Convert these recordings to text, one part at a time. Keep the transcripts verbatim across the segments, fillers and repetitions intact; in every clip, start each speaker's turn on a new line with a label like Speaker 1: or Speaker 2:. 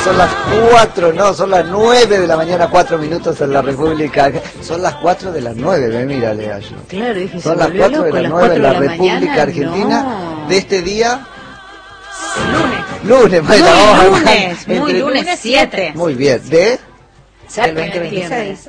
Speaker 1: son las cuatro, no, son las nueve de la mañana, cuatro minutos en la República. Son las cuatro de las nueve, me mira, Lea yo.
Speaker 2: Claro, dije,
Speaker 1: son las cuatro de las nueve en la República mañana, Argentina, no. De este día.
Speaker 2: Lunes.
Speaker 1: Lunes, bueno,
Speaker 2: muy
Speaker 1: vamos,
Speaker 2: lunes, muy entre... lunes siete.
Speaker 1: Muy bien, ¿de?
Speaker 2: Del veinte veintiséis.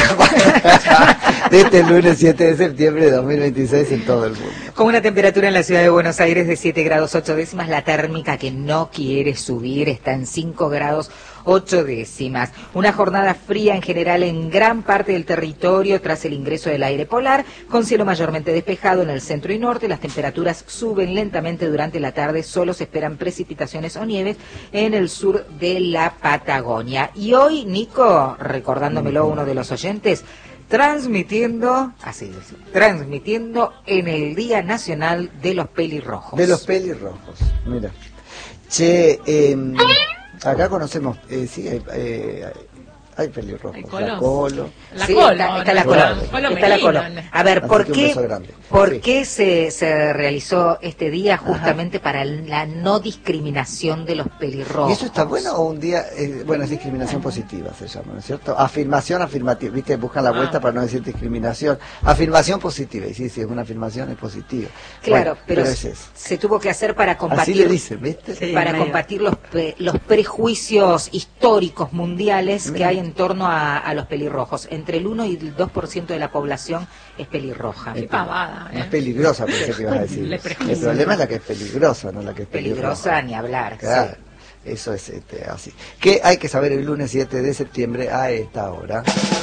Speaker 1: De este lunes siete de septiembre de dos mil veintiséis en todo el mundo.
Speaker 3: Con una temperatura en la ciudad de Buenos Aires de siete grados ocho décimas, la térmica que no quiere subir está en cinco grados ocho décimas. Una jornada fría en general en gran parte del territorio tras el ingreso del aire polar, con cielo mayormente despejado en el centro y norte. Las temperaturas suben lentamente durante la tarde, solo se esperan precipitaciones o nieves en el sur de la Patagonia. Y hoy, Nico, recordándomelo uno de los oyentes, transmitiendo, así es, transmitiendo en el Día Nacional de los Pelirrojos.
Speaker 1: De los pelirrojos, mira. Che, eh, acá conocemos, eh, sí, hay, eh, hay pelirrojos.
Speaker 2: La
Speaker 1: Colo.
Speaker 3: La sí, Colo. Está, está la Colo. Está la Colo. A ver, ¿por qué, ¿por sí. qué se, se realizó este día justamente Ajá. para la no discriminación de los pelirrojos?
Speaker 1: ¿Y eso está bueno o un día, eh, bueno, es discriminación positiva se llama, ¿no es cierto? Afirmación afirmativa, viste, buscan la vuelta ah. para no decir discriminación. Afirmación positiva, y sí, sí, es una afirmación, es positiva.
Speaker 3: Claro, bueno, pero,
Speaker 1: pero es eso.
Speaker 3: Se tuvo que hacer para combatir,
Speaker 1: Así le dicen, ¿viste?
Speaker 3: Sí, para medio. combatir los, pre, los prejuicios históricos mundiales Mira. que hay en torno a, a los pelirrojos. Entre el uno y el dos por ciento de la población es pelirroja.
Speaker 2: Qué pavada, ¿eh?
Speaker 1: Es peligrosa, pensé que ibas a decir. El problema es la que es peligrosa, no la que es
Speaker 3: peligrosa. Peligrosa ni hablar,
Speaker 1: claro,
Speaker 3: sí.
Speaker 1: Eso es este, así. ¿Qué hay que saber el lunes siete de septiembre a esta hora?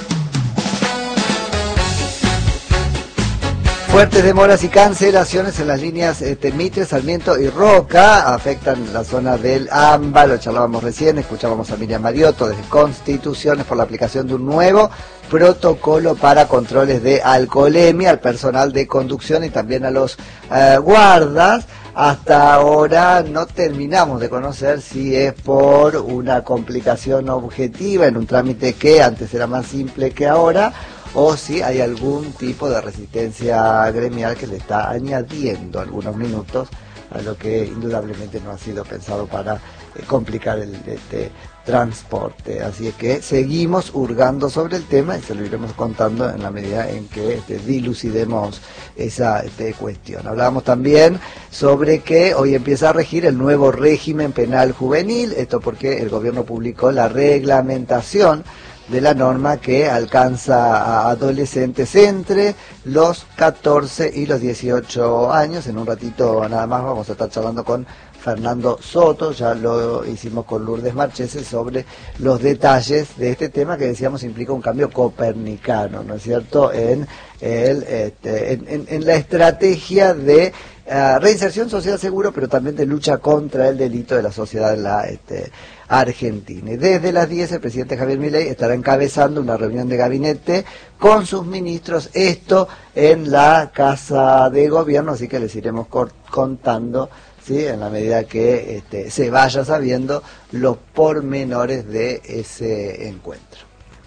Speaker 1: Fuertes demoras y cancelaciones en las líneas este, Mitre, Sarmiento y Roca afectan la zona del AMBA, lo charlábamos recién, escuchábamos a Miriam Mariotto desde Constituciones por la aplicación de un nuevo protocolo para controles de alcoholemia al personal de conducción y también a los eh, guardas. Hasta ahora no terminamos de conocer si es por una complicación objetiva en un trámite que antes era más simple que ahora, o si hay algún tipo de resistencia gremial que le está añadiendo algunos minutos a lo que indudablemente no ha sido pensado para eh, complicar el este, transporte. Así es que seguimos hurgando sobre el tema y se lo iremos contando en la medida en que este, dilucidemos esa este, cuestión. Hablábamos también sobre que hoy empieza a regir el nuevo régimen penal juvenil, esto porque el gobierno publicó la reglamentación de la norma que alcanza a adolescentes entre los catorce y los dieciocho años. En un ratito nada más vamos a estar charlando con Fernando Soto, ya lo hicimos con Lourdes Marchese, sobre los detalles de este tema que decíamos implica un cambio copernicano, ¿no es cierto?, en, el, este, en, en, en la estrategia de uh, reinserción social seguro, pero también de lucha contra el delito de la sociedad en la este, Argentina. Y desde las diez el presidente Javier Milei estará encabezando una reunión de gabinete con sus ministros, esto en la Casa de Gobierno, así que les iremos contando, ¿sí?, en la medida que este, se vaya sabiendo los pormenores de ese encuentro.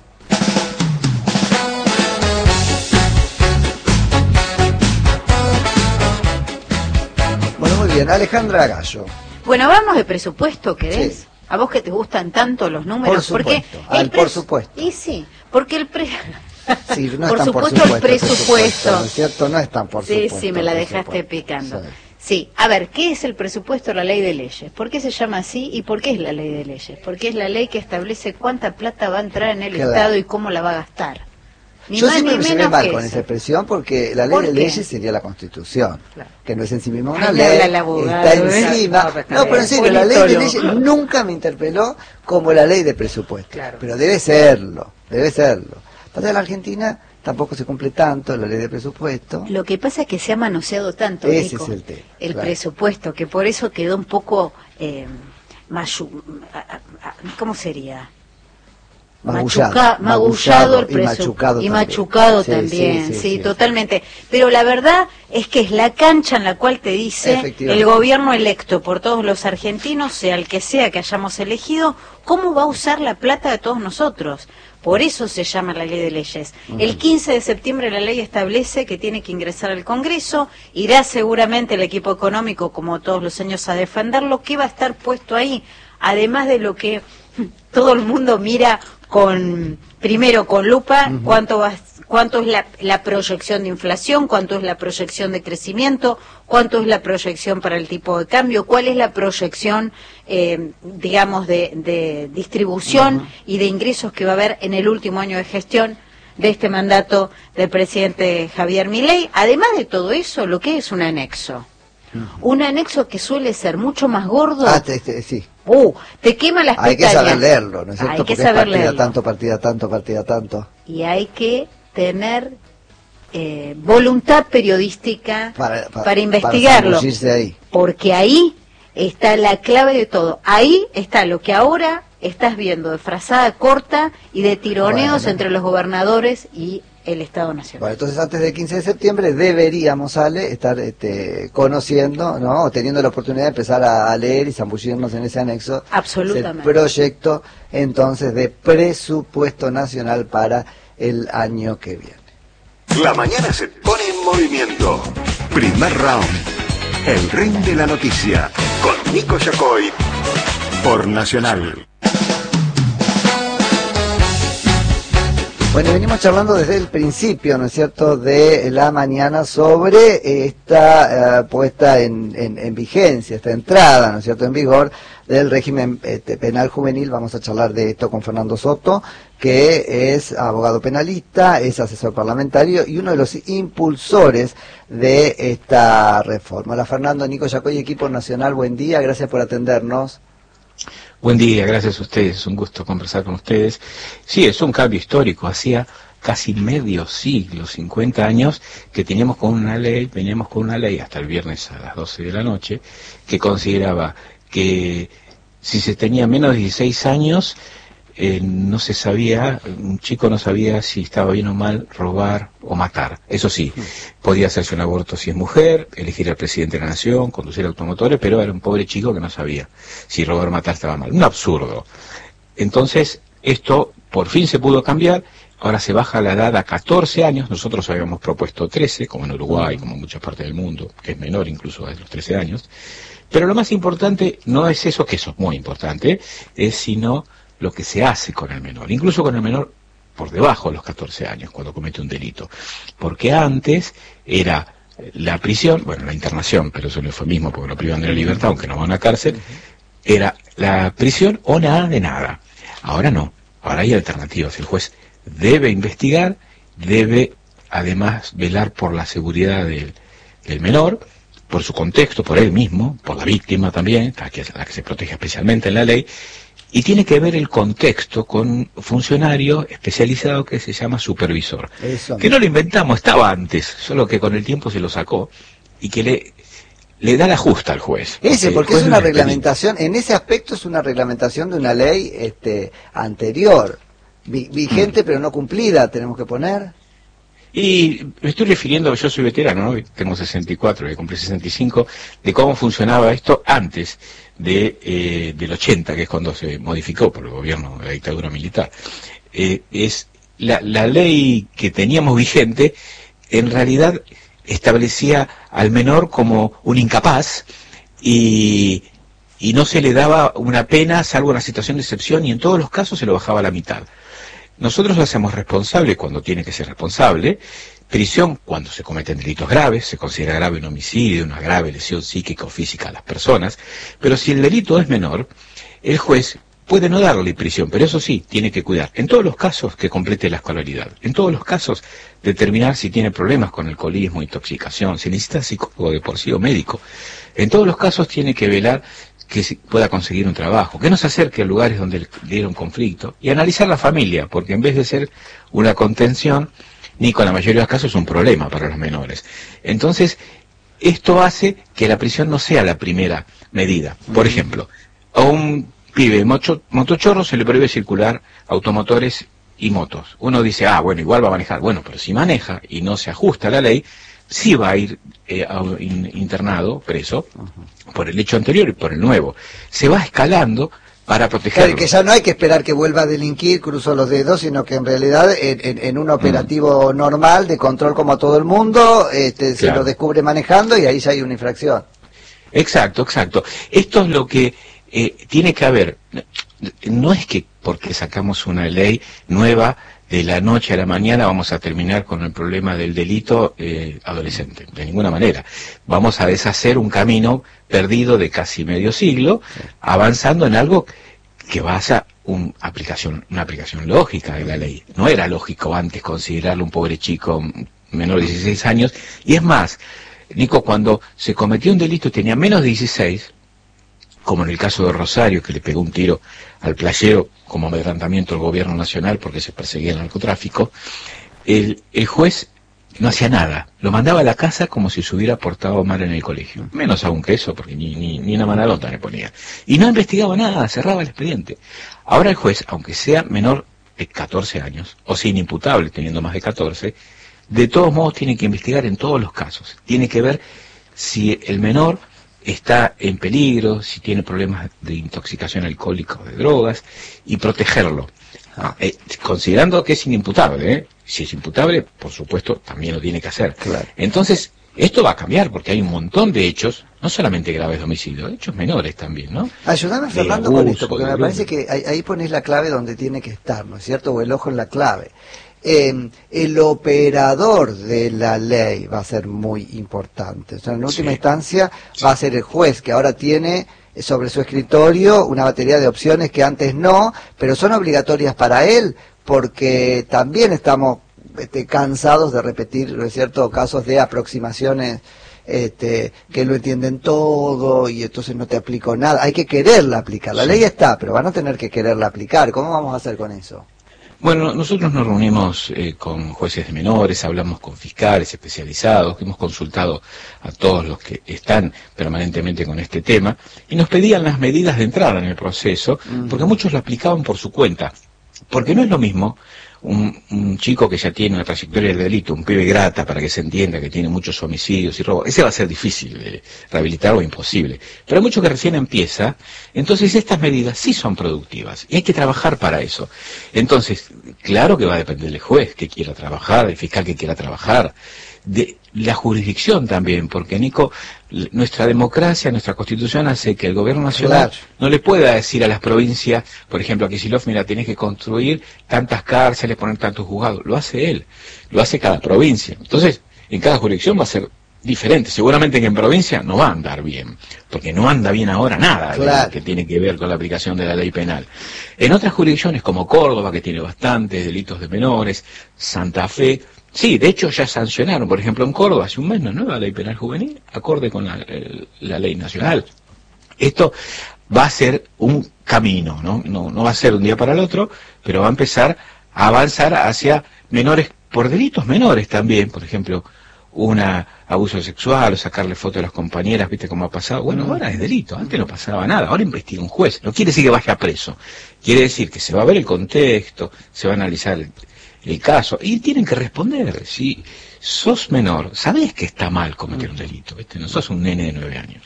Speaker 1: Bueno, muy bien, Alejandra Gallo.
Speaker 2: Bueno, hablamos de presupuesto, ¿querés?
Speaker 1: Sí.
Speaker 2: A vos que te gustan tanto los números.
Speaker 1: Por supuesto,
Speaker 2: porque
Speaker 1: al, por supuesto.
Speaker 2: Y sí, porque el pre...
Speaker 1: Sí, no
Speaker 2: por,
Speaker 1: es tan
Speaker 2: supuesto,
Speaker 1: por supuesto
Speaker 2: el presupuesto.
Speaker 1: presupuesto, ¿no es cierto? No es tan por
Speaker 2: sí,
Speaker 1: supuesto.
Speaker 2: Sí, sí, me la dejaste picando. Sí. Sí, a ver, ¿qué es el presupuesto? La ley de leyes. ¿Por qué se llama así y por qué es la ley de leyes? Porque es la ley que establece cuánta plata va a entrar en el claro. Estado y cómo la va a gastar. Ni
Speaker 1: Yo
Speaker 2: más,
Speaker 1: siempre
Speaker 2: ni
Speaker 1: me
Speaker 2: menos
Speaker 1: mal
Speaker 2: que
Speaker 1: con
Speaker 2: eso.
Speaker 1: esa expresión porque la ley de leyes sería la Constitución, claro. que no es en sí misma una
Speaker 2: Ay,
Speaker 1: ley,
Speaker 2: la abogado,
Speaker 1: está encima.
Speaker 3: ¿eh?
Speaker 1: No, pero en serio, la ley de leyes nunca me interpeló como la ley de presupuesto,
Speaker 3: claro.
Speaker 1: pero debe serlo, debe serlo. Para la Argentina tampoco se cumple tanto la ley de presupuesto.
Speaker 2: Lo que pasa es que se ha manoseado tanto,
Speaker 1: ese
Speaker 2: Nico,
Speaker 1: es el tema,
Speaker 2: el
Speaker 1: claro.
Speaker 2: presupuesto, que por eso quedó un poco, eh, mayu, ¿cómo sería?
Speaker 1: Magullado,
Speaker 2: Machuca, magullado el
Speaker 1: y
Speaker 2: presu
Speaker 1: machucado
Speaker 2: y
Speaker 1: también.
Speaker 2: machucado
Speaker 1: Sí,
Speaker 2: también,
Speaker 1: sí,
Speaker 2: sí,
Speaker 1: sí, sí,
Speaker 2: totalmente. Sí. Pero la verdad es que es la cancha en la cual te dice el gobierno electo por todos los argentinos, sea el que sea que hayamos elegido, cómo va a usar la plata de todos nosotros. Por eso se llama la ley de leyes. Uh-huh. El quince de septiembre la ley establece que tiene que ingresar al Congreso, irá seguramente el equipo económico, como todos los años, a defenderlo, que va a estar puesto ahí, además de lo que todo el mundo mira con, primero con lupa, uh-huh. cuánto va, cuánto es la, la proyección de inflación, cuánto es la proyección de crecimiento, cuánto es la proyección para el tipo de cambio, cuál es la proyección, eh, digamos, de, de distribución uh-huh. y de ingresos que va a haber en el último año de gestión de este mandato del presidente Javier Milei. Además de todo eso, lo que es un anexo. Uh-huh. Un anexo que suele ser mucho más gordo.
Speaker 1: Ah, te, te, sí.
Speaker 2: Uh, te quema las
Speaker 1: hay
Speaker 2: pestañas.
Speaker 1: Hay que saber leerlo, ¿no es cierto?
Speaker 2: Hay que
Speaker 1: Porque
Speaker 2: saber
Speaker 1: es partida
Speaker 2: leerlo.
Speaker 1: tanto, partida tanto, partida tanto.
Speaker 2: Y hay que tener eh, voluntad periodística para, para, para investigarlo.
Speaker 1: Para ahí.
Speaker 2: Porque ahí está la clave de todo. Ahí está lo que ahora estás viendo de frazada corta y de tironeos bueno. entre los gobernadores y el Estado Nacional.
Speaker 1: Bueno, entonces antes del quince de septiembre deberíamos, Ale, estar este, conociendo, ¿no? O teniendo la oportunidad de empezar a, a leer y zambullirnos en ese anexo.
Speaker 2: Absolutamente.
Speaker 1: El proyecto, entonces, de presupuesto nacional para el año que viene.
Speaker 4: La mañana se pone en movimiento. Primer round. El ring de la noticia. Con Nico Yacoy. Por Nacional.
Speaker 1: Bueno, venimos charlando desde el principio, ¿no es cierto?, de la mañana sobre esta uh, puesta en, en, en vigencia, esta entrada, ¿no es cierto?, en vigor del régimen este, penal juvenil. Vamos a charlar de esto con Fernando Soto, que es abogado penalista, es asesor parlamentario y uno de los impulsores de esta reforma. Hola Fernando, Nico Yacoy, equipo nacional, buen día, gracias por atendernos.
Speaker 5: Buen día, gracias a ustedes, es un gusto conversar con ustedes. Sí, es un cambio histórico, hacía casi medio siglo, cincuenta años, que teníamos con una ley, veníamos con una ley hasta el viernes a las doce de la noche, que consideraba que si se tenía menos de dieciséis años, eh, no se sabía, un chico no sabía si estaba bien o mal robar o matar. Eso sí, podía hacerse un aborto si es mujer, elegir al presidente de la nación, conducir automotores, pero era un pobre chico que no sabía si robar o matar estaba mal. Un absurdo. Entonces, esto por fin se pudo cambiar, ahora se baja la edad a catorce años, nosotros habíamos propuesto trece, como en Uruguay, como en muchas partes del mundo, que es menor incluso a los trece años, pero lo más importante no es eso, que eso es muy importante, es sino lo que se hace con el menor, incluso con el menor por debajo de los catorce años, cuando comete un delito. Porque antes era la prisión, bueno, la internación, pero eso no fue mismo porque lo privan de la libertad, aunque no va a una cárcel, era la prisión o nada de nada. Ahora no, ahora hay alternativas. El juez debe investigar, debe además velar por la seguridad del, del menor, por su contexto, por él mismo, por la víctima también, la que, la que se protege especialmente en la ley, y tiene que ver el contexto con un funcionario especializado que se llama supervisor. Eso. Que no lo inventamos, estaba antes, solo que con el tiempo se lo sacó y que le, le da la justa al juez.
Speaker 1: Ese, porque es una reglamentación, en ese aspecto es una reglamentación de una ley este, anterior, vigente mm. pero no cumplida, tenemos que poner.
Speaker 5: Y me estoy refiriendo, yo soy veterano, ¿no? Tengo sesenta y cuatro, voy a cumplir sesenta y cinco, de cómo funcionaba esto antes de eh, del ochenta, que es cuando se modificó por el gobierno de la dictadura militar. Eh, es la, la ley que teníamos vigente, en realidad establecía al menor como un incapaz y, y no se le daba una pena, salvo una situación de excepción, y en todos los casos se lo bajaba a la mitad. Nosotros lo hacemos responsable cuando tiene que ser responsable, prisión cuando se cometen delitos graves, se considera grave un homicidio, una grave lesión psíquica o física a las personas, pero si el delito es menor, el juez puede no darle prisión, pero eso sí, tiene que cuidar, en todos los casos, que complete la escolaridad, en todos los casos, determinar si tiene problemas con alcoholismo, intoxicación, si necesita psicólogo de por sí o médico, en todos los casos tiene que velar que pueda conseguir un trabajo, que no se acerque a lugares donde hubiera un conflicto, y analizar la familia, porque en vez de ser una contención, ni con la mayoría de los casos es un problema para los menores. Entonces, esto hace que la prisión no sea la primera medida. Por ejemplo, a un pibe mocho, motochorro se le prohíbe circular automotores y motos. Uno dice, ah, bueno, igual va a manejar. Bueno, pero si maneja y no se ajusta a la ley, sí va a ir eh, a, in, internado, preso, uh-huh. por el hecho anterior y por el nuevo. Se va escalando para protegerlo.
Speaker 1: Claro, que ya no hay que esperar que vuelva a delinquir, cruzó los dedos, sino que en realidad en, en, en un operativo mm. normal de control como a todo el mundo, este, claro. se lo descubre manejando y ahí ya hay una infracción.
Speaker 5: Exacto, exacto. Esto es lo que eh, tiene que haber. No es que porque sacamos una ley nueva, de la noche a la mañana vamos a terminar con el problema del delito eh, adolescente, de ninguna manera. Vamos a deshacer un camino perdido de casi medio siglo, avanzando en algo que basa un aplicación, una aplicación lógica de la ley. No era lógico antes considerarlo un pobre chico menor de dieciséis años, y es más, Nico, cuando se cometió un delito y tenía menos de dieciséis, como en el caso de Rosario, que le pegó un tiro al playero como amedrentamiento del gobierno nacional porque se perseguía el narcotráfico, el, el juez no hacía nada, lo mandaba a la casa como si se hubiera portado mal en el colegio, menos aún que eso, porque ni, ni, ni una manadota le ponía, y no investigaba nada, cerraba el expediente. Ahora el juez, aunque sea menor de catorce años, o sea inimputable teniendo más de catorce, de todos modos tiene que investigar en todos los casos, tiene que ver si el menor está en peligro, si tiene problemas de intoxicación alcohólica o de drogas, y protegerlo. Ah, eh, considerando que es inimputable, ¿eh? Si es imputable, por supuesto, también lo tiene que hacer.
Speaker 1: Claro.
Speaker 5: Entonces, esto va a cambiar, porque hay un montón de hechos, no solamente graves de homicidio, hechos menores también, ¿no?
Speaker 1: Ayúdame,
Speaker 5: De
Speaker 1: Fernando,
Speaker 5: abuso,
Speaker 1: con esto, porque me
Speaker 5: de
Speaker 1: parece que ahí, ahí pones la clave donde tiene que estar, ¿no es cierto? O el ojo en la clave. Eh, el operador de la ley va a ser muy importante. O sea, en última
Speaker 5: Sí.
Speaker 1: instancia va a ser el juez, que ahora tiene sobre su escritorio una batería de opciones que antes no, pero son obligatorias para él, porque también estamos este, cansados de repetir, ¿no es cierto?, casos de aproximaciones este, que lo entienden todo y entonces no te aplico nada. Hay que quererla aplicar. La
Speaker 5: Sí.
Speaker 1: ley está, pero van a tener que quererla aplicar. ¿Cómo vamos a hacer con eso?
Speaker 5: Bueno, nosotros nos reunimos eh, con jueces de menores, hablamos con fiscales especializados, hemos consultado a todos los que están permanentemente con este tema, y nos pedían las medidas de entrada en el proceso, porque muchos lo aplicaban por su cuenta. Porque no es lo mismo un, un chico que ya tiene una trayectoria de delito, un pibe grata, para que se entienda que tiene muchos homicidios y robos, ese va a ser difícil de rehabilitar o imposible. Pero hay mucho que recién empieza, entonces estas medidas sí son productivas y hay que trabajar para eso. Entonces, claro que va a depender del juez que quiera trabajar, del fiscal que quiera trabajar, de la jurisdicción también, porque Nico, nuestra democracia, nuestra constitución hace que el gobierno nacional
Speaker 1: Claro.
Speaker 5: no le pueda decir a las provincias, por ejemplo a Kicillof, mira, tenés que construir tantas cárceles, poner tantos juzgados. Lo hace él, lo hace cada provincia. Entonces, en cada jurisdicción va a ser diferente. Seguramente que en provincia no va a andar bien, porque no anda bien ahora nada
Speaker 1: Claro.
Speaker 5: que tiene que ver con la aplicación de la ley penal. En otras jurisdicciones como Córdoba, que tiene bastantes delitos de menores, Santa Fe, sí, de hecho ya sancionaron, por ejemplo en Córdoba hace un mes una nueva ley penal juvenil, acorde con la, el, la ley nacional. Esto va a ser un camino, ¿no? No, no va a ser de un día para el otro, pero va a empezar a avanzar hacia menores, por delitos menores también, por ejemplo, un abuso sexual, o sacarle fotos a las compañeras, viste cómo ha pasado. Bueno, ahora es delito, antes no pasaba nada, ahora investiga un juez. No quiere decir que vaya preso, quiere decir que se va a ver el contexto, se va a analizar el, el caso, y tienen que responder. Si sos menor, sabés que está mal cometer un delito, ¿viste? No sos un nene de nueve años.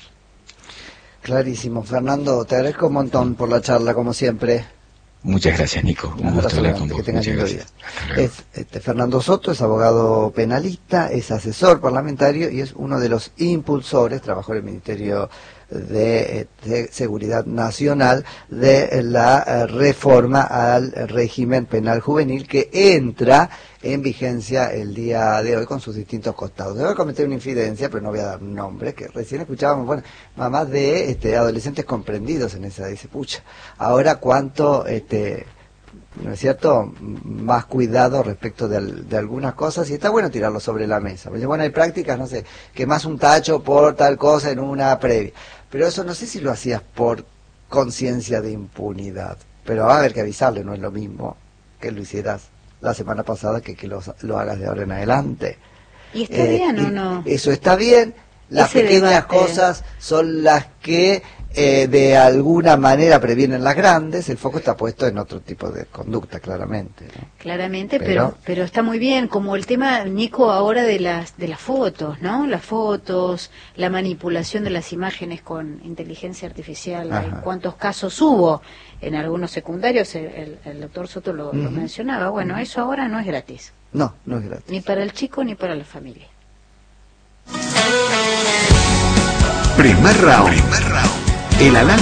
Speaker 1: Clarísimo. Fernando, te agradezco un montón por la charla, como siempre.
Speaker 5: Muchas gracias, Nico. Un gusto hablar con vos.
Speaker 1: Que tengas
Speaker 5: Muchas
Speaker 1: lindo día.
Speaker 5: gracias. Hasta luego.
Speaker 1: Es, este, Fernando Soto es abogado penalista, es asesor parlamentario y es uno de los impulsores, trabajó en el Ministerio de, de Seguridad Nacional, de la eh, reforma al régimen penal juvenil que entra en vigencia el día de hoy con sus distintos costados. Debo cometer una infidencia, pero no voy a dar nombres, que recién escuchábamos, bueno, mamás de este, adolescentes comprendidos en esa, dice, pucha, ahora cuánto, este, ¿no es cierto?, más cuidado respecto de, de algunas cosas, y está bueno tirarlo sobre la mesa. Porque, bueno, hay prácticas, no sé, que más un tacho por tal cosa en una previa. Pero eso no sé si lo hacías por conciencia de impunidad. Pero va a haber que avisarle, no es lo mismo que lo hicieras la semana pasada que que lo, lo hagas de ahora en adelante.
Speaker 2: ¿Y está eh, bien o
Speaker 1: y
Speaker 2: no?
Speaker 1: Eso está bien. Las
Speaker 2: Ese
Speaker 1: pequeñas
Speaker 2: debate.
Speaker 1: cosas son las que eh, de alguna manera previenen las grandes. El foco está puesto en otro tipo de conducta, claramente, ¿no?
Speaker 2: Claramente, pero,
Speaker 1: Pero-
Speaker 2: pero está muy bien, como el tema, Nico, ahora de las de las fotos, ¿no? Las fotos, la manipulación de las imágenes con inteligencia artificial.
Speaker 1: Ajá.
Speaker 2: ¿En cuántos casos hubo? En algunos secundarios, el, el- el doctor Soto lo, lo
Speaker 1: Ujú.
Speaker 2: mencionaba. Bueno, eso ahora no es gratis,
Speaker 1: No, no es gratis.
Speaker 2: ni para el chico ni para la familia.
Speaker 4: Primer round. El análisis